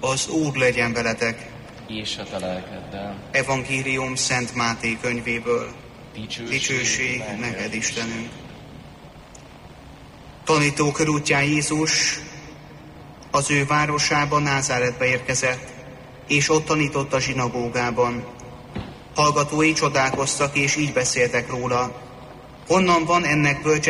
Az Úr legyen veletek. És a te lelkeddel. Evangélium Szent Máté könyvéből. Dicsőség neked, Istenünk. Tanítókör útján Jézus az ő városába, Názáretbe érkezett, és ott tanított a zsinagógában. Hallgatói csodálkoztak, és így beszéltek róla: honnan van ennek bölcsessége,